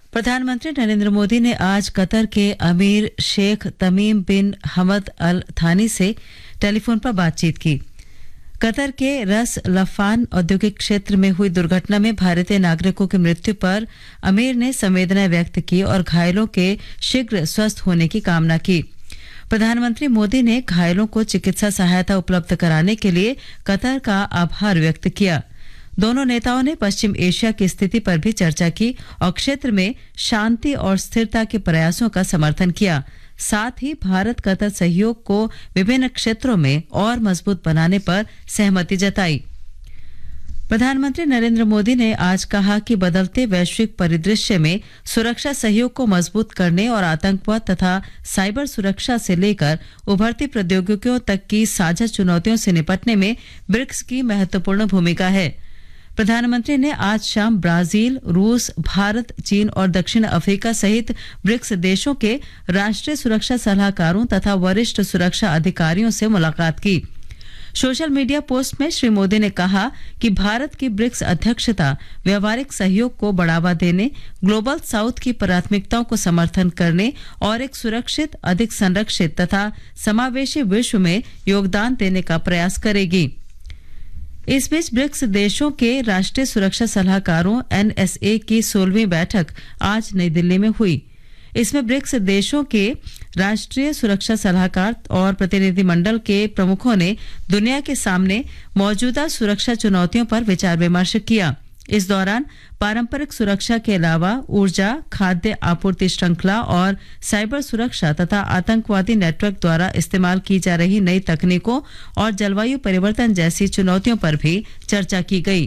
प्रधानमंत्री नरेंद्र मोदी ने आज कतर के अमीर शेख तमीम बिन हमद अल थानी से टेलीफोन पर बातचीत की। कतर के रस लफान औद्योगिक क्षेत्र में हुई दुर्घटना में भारतीय नागरिकों की मृत्यु पर अमीर ने संवेदना व्यक्त की और घायलों के शीघ्र स्वस्थ होने की कामना की। प्रधानमंत्री मोदी ने घायलों को चिकित्सा सहायता उपलब्ध कराने के लिए कतर का आभार व्यक्त किया। दोनों नेताओं ने पश्चिम एशिया की स्थिति पर भी चर्चा की और क्षेत्र में शांति और स्थिरता के प्रयासों का समर्थन किया। साथ ही भारत कतर सहयोग को विभिन्न क्षेत्रों में और मजबूत बनाने पर सहमति जताई। प्रधानमंत्री नरेंद्र मोदी ने आज कहा कि बदलते वैश्विक परिदृश्य में सुरक्षा सहयोग को मजबूत करने और आतंकवाद तथा साइबर सुरक्षा से लेकर उभरती प्रौद्योगिकियों तक की साझा चुनौतियों से निपटने में ब्रिक्स की महत्वपूर्ण भूमिका है। प्रधानमंत्री ने आज शाम ब्राजील, रूस, भारत, चीन और दक्षिण अफ्रीका सहित ब्रिक्स देशों के राष्ट्रीय सुरक्षा सलाहकारों तथा वरिष्ठ सुरक्षा अधिकारियों से मुलाकात की। सोशल मीडिया पोस्ट में श्री मोदी ने कहा कि भारत की ब्रिक्स अध्यक्षता व्यावहारिक सहयोग को बढ़ावा देने, ग्लोबल साउथ की प्राथमिकताओं को समर्थन करने और एक सुरक्षित, अधिक संरक्षित तथा समावेशी विश्व में योगदान देने का प्रयास करेगी। इस बीच ब्रिक्स देशों के राष्ट्रीय सुरक्षा सलाहकारों NSA की 16वीं बैठक आज नई दिल्ली में हुई। इसमें ब्रिक्स देशों के राष्ट्रीय सुरक्षा सलाहकार और प्रतिनिधिमंडल के प्रमुखों ने दुनिया के सामने मौजूदा सुरक्षा चुनौतियों पर विचार विमर्श किया। इस दौरान पारंपरिक सुरक्षा के अलावा ऊर्जा, खाद्य आपूर्ति श्रृंखला और साइबर सुरक्षा तथा आतंकवादी नेटवर्क द्वारा इस्तेमाल की जा रही नई तकनीकों और जलवायु परिवर्तन जैसी चुनौतियों पर भी चर्चा की गई।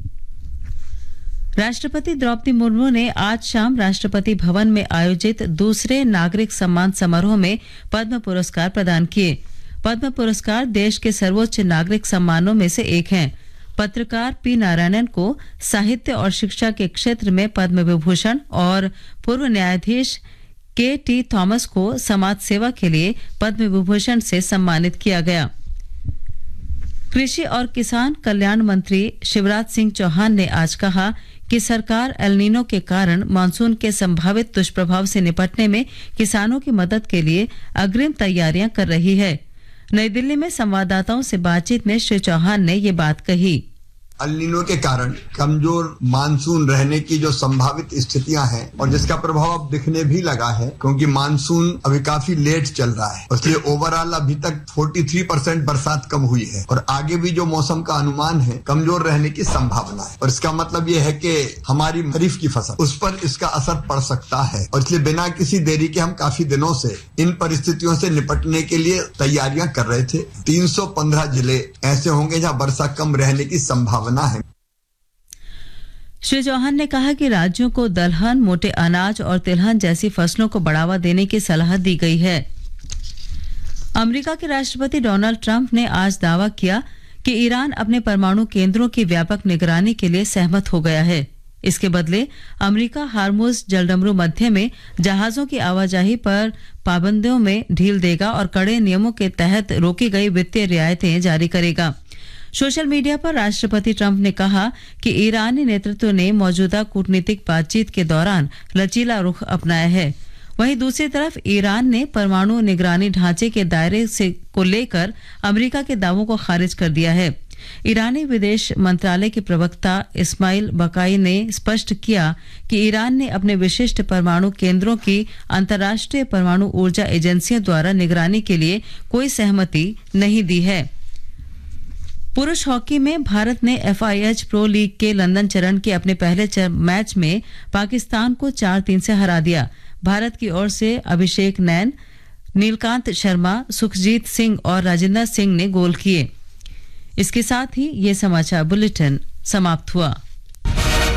राष्ट्रपति द्रौपदी मुर्मू ने आज शाम राष्ट्रपति भवन में आयोजित दूसरे नागरिक सम्मान समारोह में पद्म पुरस्कार प्रदान किए। पद्म पुरस्कार देश के सर्वोच्च नागरिक सम्मानों में से एक हैं। पत्रकार पी नारायणन को साहित्य और शिक्षा के क्षेत्र में पद्म विभूषण और पूर्व न्यायाधीश KT थॉमस को समाज सेवा के लिए पद्म विभूषण से सम्मानित किया गया। कृषि और किसान कल्याण मंत्री शिवराज सिंह चौहान ने आज कहा कि सरकार एल नीनो के कारण मानसून के संभावित दुष्प्रभाव से निपटने में किसानों की मदद के लिए अग्रिम तैयारियां कर रही है। नई दिल्ली में संवाददाताओं से बातचीत में श्री चौहान ने ये बात कही। एल नीनो के कारण कमजोर मानसून रहने की जो संभावित स्थितियां हैं और जिसका प्रभाव अब दिखने भी लगा है, क्योंकि मानसून अभी काफी लेट चल रहा है, इसलिए ओवरऑल अभी तक 43% बरसात कम हुई है और आगे भी जो मौसम का अनुमान है कमजोर रहने की संभावना है। और इसका मतलब ये है कि हमारी खरीफ की फसल उस पर इसका असर पड़ सकता है और इसलिए बिना किसी देरी के हम काफी दिनों से इन परिस्थितियों से निपटने के लिए तैयारियां कर रहे थे। 315 जिले ऐसे होंगे जहां वर्षा कम रहने की संभावना है। श्री चौहान ने कहा कि राज्यों को दलहन, मोटे अनाज और तिलहन जैसी फसलों को बढ़ावा देने की सलाह दी गई है। अमेरिका के राष्ट्रपति डोनाल्ड ट्रंप ने आज दावा किया कि ईरान अपने परमाणु केंद्रों की व्यापक निगरानी के लिए सहमत हो गया है। इसके बदले अमेरिका हार्मुज जलडमरू मध्य में जहाजों की आवाजाही पर पाबंदियों में ढील देगा और कड़े नियमों के तहत रोकी गई वित्तीय रियायतें जारी करेगा। सोशल मीडिया पर राष्ट्रपति ट्रंप ने कहा कि ईरानी नेतृत्व ने मौजूदा कूटनीतिक बातचीत के दौरान लचीला रुख अपनाया है। वहीं दूसरी तरफ ईरान ने परमाणु निगरानी ढांचे के दायरे से को लेकर अमेरिका के दावों को खारिज कर दिया है। ईरानी विदेश मंत्रालय के प्रवक्ता इस्माइल बकाई ने स्पष्ट किया कि ईरान ने अपने विशिष्ट परमाणु केंद्रों की अंतर्राष्ट्रीय परमाणु ऊर्जा एजेंसियों द्वारा निगरानी के लिए कोई सहमति नहीं दी है। पुरुष हॉकी में भारत ने FIH प्रो लीग के लंदन चरण के अपने पहले मैच में पाकिस्तान को 4-3 से हरा दिया। भारत की ओर से अभिषेक नैन, नीलकांत शर्मा, सुखजीत सिंह और राजेंद्र सिंह ने गोल किए। इसके साथ ही ये समाचार बुलेटिन समाप्त हुआ।